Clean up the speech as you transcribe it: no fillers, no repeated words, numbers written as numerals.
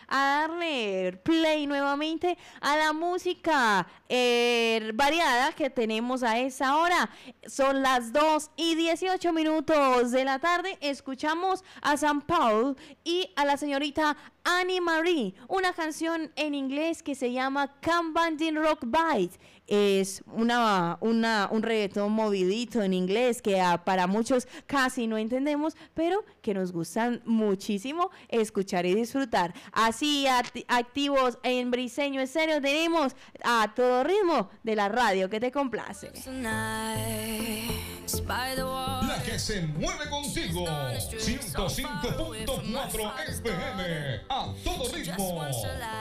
a darle play nuevamente a la música variada que tenemos a esa hora. Son las 2:18 de la tarde. Escuchamos a Sam Paul y a la señorita Annie Marie, una canción en inglés que se llama Come Banding Rock Bite. Es un reggaetón movidito en inglés que para muchos casi no entendemos, pero que nos gustan muchísimo escuchar y disfrutar. Así activos en Briseño Estéreo tenemos a todo ritmo de la radio que te complace. La que se mueve contigo, 105.4 FM, a todo ritmo.